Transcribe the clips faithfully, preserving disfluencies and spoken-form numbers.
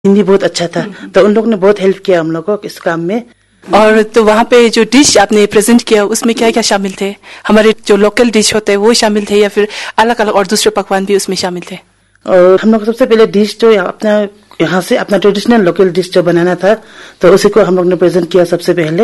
हिंदी बहुत अच्छा था, तो उन लोग ने बहुत हेल्प किया हम लोग को इस काम में। और तो वहाँ पे जो डिश आपने प्रेजेंट किया उसमें क्या क्या शामिल थे? हमारे जो लोकल डिश होते हैं वो शामिल थे या फिर अलग अलग और दूसरे पकवान भी उसमें शामिल थे? और हम लोग सबसे पहले डिश जो अपना यहाँ से अपना ट्रेडिशनल लोकल डिश जो बनाना था, तो उसी को हम लोग ने प्रेजेंट किया सबसे पहले।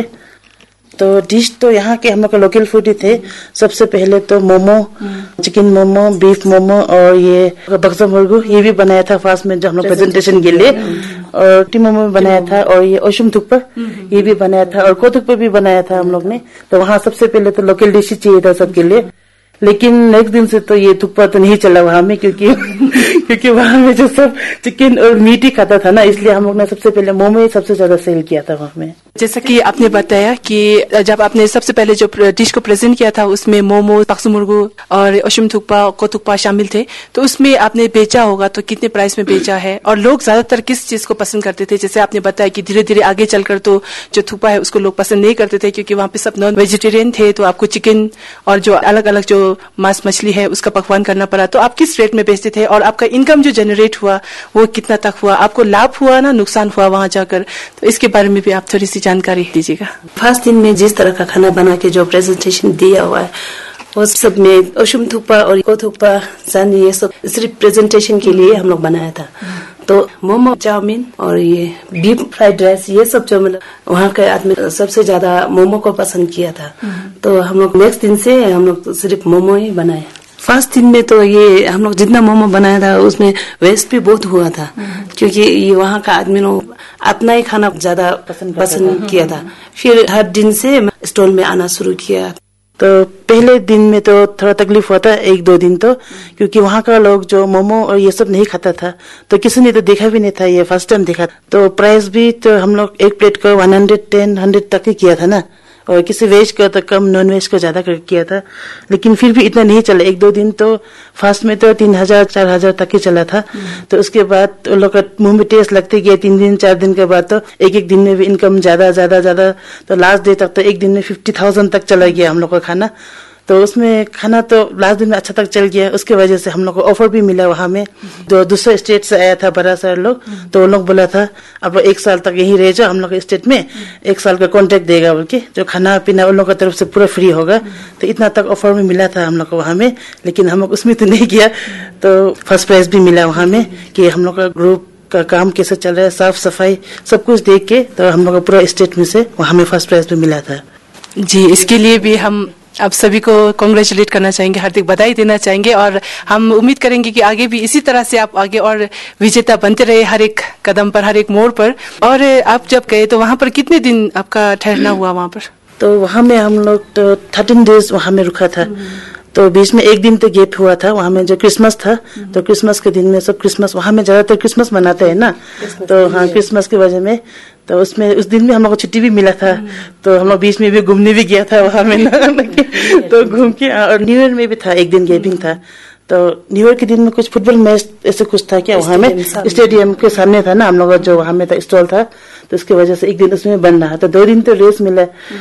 तो डिश तो यहाँ के हम लोग का लोकल फूड ही थे। सबसे पहले तो मोमो, चिकन मोमो, बीफ मोमो और ये बक्सा मुर्गू, ये भी बनाया था फास्ट में जो हम लोग प्रेजेंटेशन के लिए। और टी मोमो भी बनाया था और ये ओशुम थुक्पा ये भी बनाया था और कोथुक्पा भी बनाया था हम लोग ने। तो वहाँ सबसे पहले तो लोकल डिश ही चाहिए था सबके लिए, लेकिन नेक्स्ट दिन से तो ये थुक्पा तो नहीं चला वहां में, क्योंकि क्योंकि वहां में जो सब चिकन और मीट ही खाता था ना, इसलिए हम लोग ने सबसे पहले मोमो ही सबसे ज्यादा सेल किया था वहां में। जैसा कि आपने बताया कि जब आपने सबसे पहले जो डिश को प्रेजेंट किया था उसमें मोमो, पाक्सु मुर्गू और ओशुम थुक्पा, कोथुक्पा शामिल थे, तो उसमें आपने बेचा होगा तो कितने प्राइस में बेचा है और लोग ज्यादातर किस चीज को पसंद करते थे? जैसे आपने बताया कि धीरे धीरे आगे चलकर तो जो थुक्पा है उसको लोग पसंद नहीं करते थे क्योंकि वहाँ पे सब नॉन वेजिटेरियन थे, तो आपको चिकन और जो अलग अलग जो मांस मछली है उसका पकवान करना पड़ा। तो आप किस रेट में बेचते थे और आपका इनकम जो जनरेट हुआ वो कितना तक हुआ? आपको लाभ हुआ ना नुकसान हुआ वहां जाकर? तो इसके बारे में भी आप थोड़ी सी जानकारी दीजिएगा। फर्स्ट दिन में जिस तरह का खाना बना के जो प्रेजेंटेशन दिया हुआ है वो सब में ओशुम थुक्पा और कोथुक्पा सान ये सब सिर्फ प्रेजेंटेशन के लिए हम लोग बनाया था। तो मोमो, चाउमीन और ये बीफ फ्राइड राइस, ये सब जो मतलब वहाँ के आदमी सबसे ज्यादा मोमो को पसंद किया था। तो हम लोग नेक्स्ट दिन से हम लोग सिर्फ मोमो ही बनाए। फर्स्ट दिन में तो ये हम लोग जितना मोमो बनाया था उसमें वेस्ट भी बहुत हुआ था, क्योंकि ये वहाँ का आदमी लोग अपना ही खाना ज्यादा पसंद पसंद किया था। फिर हर दिन से स्टॉल में आना शुरू किया। तो पहले दिन में तो थोड़ा तकलीफ हुआ था, एक दो दिन तो, क्योंकि वहाँ का लोग जो मोमो और ये सब नहीं खाता था, तो किसी ने तो देखा भी नहीं था, ये फर्स्ट टाइम देखा। तो प्राइस भी तो हम लोग एक प्लेट को वन हंड्रेड टेन हंड्रेड तक ही किया था ना, और किसी वेज का तो कम, नॉन वेज को ज्यादा किया था, लेकिन फिर भी इतना नहीं चला। एक दो दिन तो फास्ट में तो तीन हजार चार हजार तक ही चला था। तो उसके बाद उन लोग का मुंह में टेस्ट लगते गया। तीन दिन चार दिन के बाद तो एक एक दिन में भी इनकम ज्यादा ज्यादा ज्यादा, तो लास्ट डे तक तो एक दिन में फिफ्टी थाउजेंड तक चला गया हम लोग का खाना। तो उसमें खाना तो लास्ट दिन में अच्छा तक चल गया। उसके वजह से हम लोग को ऑफर भी मिला वहां में, जो दूसरे स्टेट से आया था बड़ा सारा लोग, तो उन लोग बोला था अब एक साल तक यही रह जाओ हम लोग स्टेट में, एक साल का कॉन्ट्रैक्ट देगा बोल के, जो खाना पीना उन लोग की तरफ से पूरा फ्री होगा। तो इतना तक ऑफर में मिला था हम लोग को वहां में, लेकिन हम लोग उसमें तो नहीं किया। तो फर्स्ट प्राइज भी मिला वहां में कि हम लोग का ग्रुप का काम कैसे चल रहा है, साफ सफाई सब कुछ देख के, तो हम लोग को पूरा स्टेट में से वहां में फर्स्ट प्राइज भी मिला था। जी, इसके लिए भी हम आप सभी को कांग्रेचुलेट करना चाहेंगे, हार्दिक बधाई देना चाहेंगे और हम उम्मीद करेंगे कि आगे भी इसी तरह से आप आगे और विजेता बनते रहे हर एक कदम पर, हर एक मोड़ पर। और आप जब गए तो वहाँ पर कितने दिन आपका ठहरना हुआ वहाँ पर? तो वहाँ में हम लोग तो थर्टीन डेज वहाँ में रुका था। तो बीच में एक दिन तो गैप हुआ था वहाँ में, जो क्रिसमस था, तो क्रिसमस के दिन में सब क्रिसमस वहाँ में ज्यादातर क्रिसमस मनाते हैं ना, तो हाँ क्रिसमस की वजह में, तो उसमें उस दिन में हम लोग को छुट्टी भी मिला था। तो हम लोग बीच में भी घूमने भी गया था वहाँ में ना, तो घूम के, और न्यू ईयर में भी था एक दिन गैपिंग था। तो न्यू ईयर के दिन में कुछ फुटबॉल मैच ऐसे कुछ था क्या वहाँ में, स्टेडियम के सामने था ना हम लोग जो वहाँ में था स्टॉल था, तो उसकी वजह से एक दिन उसमें बन रहा। तो दो दिन तो रेस मिला,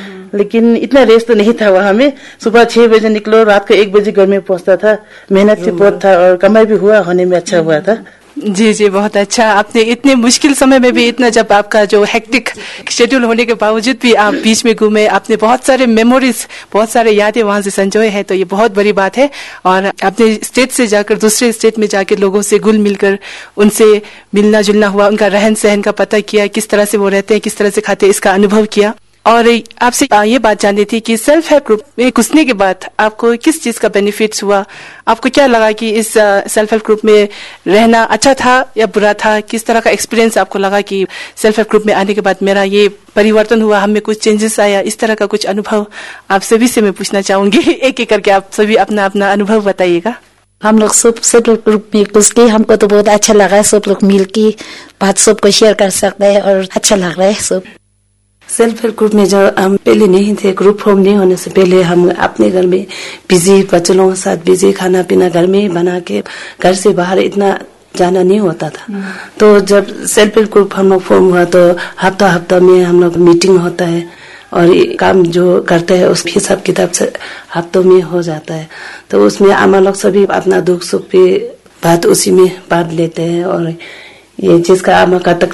लेकिन इतना रेस तो नहीं था वहाँ में। सुबह छह बजे निकलो, रात को एक बजे घर में पहुंचता था। मेहनत से बहुत था और कमाई भी हुआ, होने में अच्छा हुआ था। जी जी, बहुत अच्छा। आपने इतने मुश्किल समय में भी इतना, जब आपका जो हेक्टिक शेड्यूल होने के बावजूद भी आप बीच में घूमे, आपने बहुत सारे मेमोरीज, बहुत सारे यादें वहां से संजोए हैं, तो ये बहुत बड़ी बात है। और आपने स्टेट से जाकर दूसरे स्टेट में जाकर लोगों से घुल मिलकर उनसे मिलना जुलना हुआ, उनका रहन सहन का पता किया, किस तरह से वो रहते हैं, किस तरह से खाते हैं, इसका अनुभव किया। और आपसे ये बात जाननी थी कि सेल्फ हेल्प ग्रुप में घुसने के बाद आपको किस चीज का बेनिफिट्स हुआ? आपको क्या लगा कि इस सेल्फ हेल्प ग्रुप में रहना अच्छा था या बुरा था? किस तरह का एक्सपीरियंस आपको लगा कि सेल्फ हेल्प ग्रुप में आने के बाद मेरा ये परिवर्तन हुआ, हमें कुछ चेंजेस आया, इस तरह का कुछ अनुभव आप सभी से मैं पूछना चाहूंगी। एक एक करके आप सभी अपना अपना अनुभव बताइएगा। हम लोग सब सेल्फ हेल्प ग्रुप में घुस के हमको तो बहुत अच्छा लगा। सब लोग मिल के बात सबको शेयर कर सकते हैं और अच्छा लग रहा है सब। सेल्फ हेल्प ग्रुप में जो हम पहले नहीं थे, ग्रुप फॉर्म नहीं होने से पहले हम अपने घर में बिजी, बच्चों के साथ बिजी, खाना पीना घर में ही बना के, घर से बाहर इतना जाना नहीं होता था। तो जब सेल्फ हेल्प ग्रुप हम लोग फॉर्म हुआ तो हफ्ता हफ्ता में हम लोग मीटिंग होता है और काम जो करते हैं उसकी हिसाब किताब से हफ्तों में हो जाता है। तो उसमें हम लोग सभी अपना दुख सुख पे बात उसी में बांट लेते हैं और ये जिसका आमा का तकलीफ